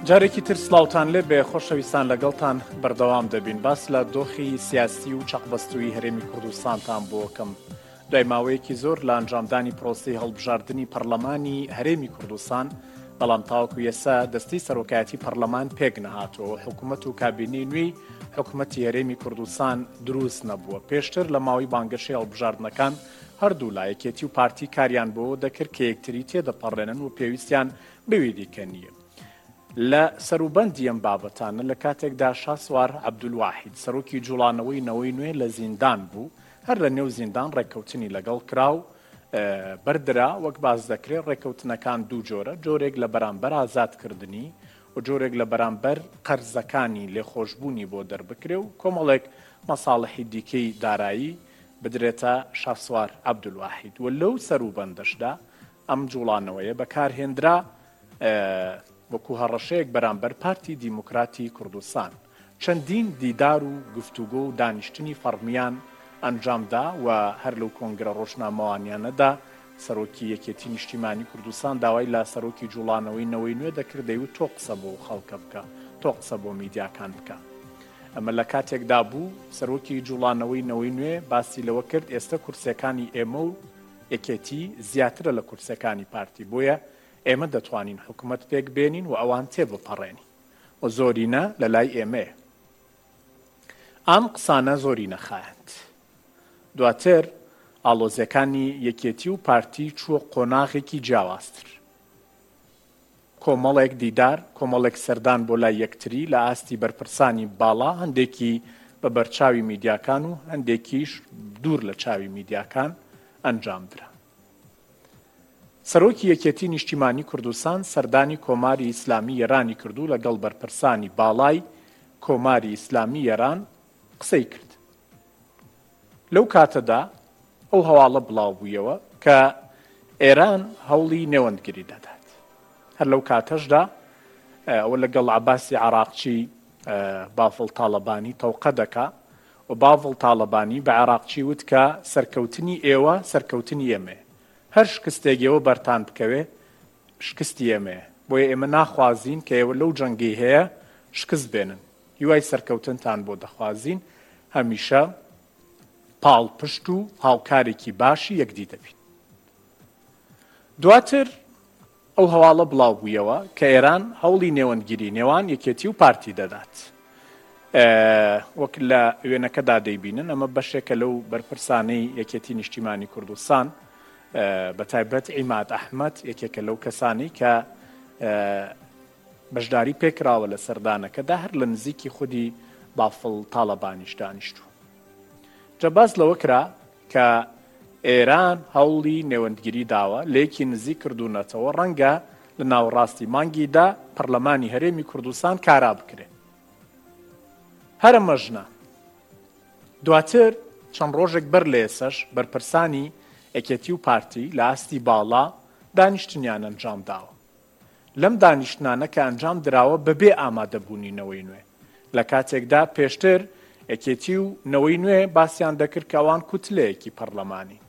جارێکی تر سلااوان لێ بێ خۆشەویستان لەگەڵتان بەردەوام دەبین باس لە دۆخی سیاسی و چەقبەستووی هەرێمی کوردستانتان بۆکەم. دوای ماوەیەکی زۆر لە ئەنجامدانی پرۆسی هەڵبژاردننی پەرلەمانی هەرێمی کوردستان بەڵام تاوەکو ئێستا دەستی سەرۆکایەتی پەرلەمان پێک نەهاتەوە حکوومەت و کابینەی نوێی حکوومەتی هەرێمی کوردستان دروست نەبووە. پێشتر لە ماوەی بانگەشەی هەڵبژاردنەکان هەردوو لایەکێتی و پارتی کاریان بۆ دەکرد کە یەکتری تێدەپەڕێنن و پێویستیان بەوێ دیکە نییە. لە سەروبەندی ئەم بابەتانە لە کاتێکدا شاسوار عەبدولواحید سەرۆکی جوڵانەوەی نەوەی نوێ لە زیندان بوو، هەر لە نێو زیندان ڕێککەوتنی لەگەڵ کراو بەردرا وەک باز دەکرێت ڕێککەوتنەکان دوو جۆرە، جۆرێک لە بەرامبەر ئازادکردنی و جۆرێک لە بەرامبەر قەرزەکانی لێخۆشببوونی بۆ دەربکرێ و کۆمەڵێک مەساڵحی دیکەی دارایی بدرێتە شاسوار عەبدولواحید. و لەو سەروبەندەشدا ئەم جوڵانەوەیە بەکارهێنرا وەکو هەڕەشەیەک بەرامبەر پارتی دیموکراتی کوردستان. چەندین دیدار و گفتوگۆ و دانیشتنی فەرمیان ئەنجامدا و هەر لەو کۆنگرە ڕۆژنامەوانیانەدا سەرۆکی یەکێتی نیشتیمانی کوردستان داوای لە سەرۆکی جوڵانەوەی نەوەی نوێ دەکردەی و تۆ قسە بۆ خەڵکە بکە، تۆ قسە بۆ میدیاکان بکە. ئەمە لە کاتێکدا بوو سەرۆکی جوڵانەوەی نەوەی نوێ باسی لەوە کرد ئێستا کورسەکانی ئێمە و یەکێتی زیاترە لە کورسەکانی پارتی، بۆیە ئێمە دەتوانین حکوومەت پێک بێنین و ئەوان تێ بپەڕێنی و زۆرینە لە لای ئێمەیە. ئەم قسانە زۆری نەخایەند. دواتر ئاڵۆزیەکانی یەکێتی و پارتی چووە قۆناغێکی جیاوازتر. کۆمەڵێک دیدار، کۆمەڵێک سەردان بۆ لای یەکتری لە ئاستی بەرپرسانی باڵا، هەندێکی بە بەرچاوی میدیاکان و هەندێکیش دوور لە چاوی میدیاکان ئەنجامدرا. سەرۆکی یەکێتی نیشتیمانی کوردستان سەردانی کۆماری ئیسلامی ئێرانی کردو لەگەڵ بەرپرسانی باڵای کۆماری ئیسلامی ئێران قسەی کرد. لەو کاتەدا ئەو هەواڵە بڵاو بوویەوە کە ئێران هەوڵی نێوەندگری دەدات. هەر لەو کاتەشدا ئەوە لەگەڵ عەباسی عێراقچی بافڵ تاڵەبانی تەوقە دەکا و بافڵ تاڵەبانی بە عێراقچی وت کە سەرکەوتنی ئێوە سەرکەوتنی ئێمە، هەر شکستێکەوە بەرتان بکەوێ شکستی ئێمەیە، بۆیە ئێمە ناخوازین کە ئێوە لەو جەنگی هەیە شکست بێنن، هیوای سەرکەوتنتان بۆ دەخوازین، هەمیشە پاڵپشت و هاوکارێکی باشی یەکدی دەبین. دواتر ئەو هەواڵە بڵاو بوویەوە کە ئێران هەوڵی نێوەندگیری نێوان یەکێتی و پارتی دەدات. وەک لە وێنەکەدا دەیبینن ئەمە بەشێکە لەو بەرپرسانەی یەکێتی نیشتیمانی کوردستان، بەتایبەت عیماد ئەحمەد یەکێکە لەو کەسانی کە بەشداری پێکراوە لە سەردانەکەدا هەر لە نزیکی خودی بافڵ تاڵەبانیش دانیشتووە. جەباز لەوە کرا کە ئێران هەوڵی نێوەندگیری داوە لێکی نزیک کردوونەتەوە ڕەنگە لە ناوەڕاستی مانگیدا پەرلەمانی هەرێمی کوردستان کارا بکرێت. هەرە مەژنە. دواتر چەند ڕۆژێک بەر لە ئێسەش بەرپرسانی یەکێتی و پارتی لە ئاستی باڵا دانیشتنیان ئەنجام داوە. لەم دانیشتنانە کە ئەنجام دراوە بەبێ ئامادەبوونی نەوەی نوێ. لە کاتێکدا پێشتر یەکێتی و نەوەی نوێ باسییان دەکرد کە ئەوان کوتلەیەکی پەرلەمانی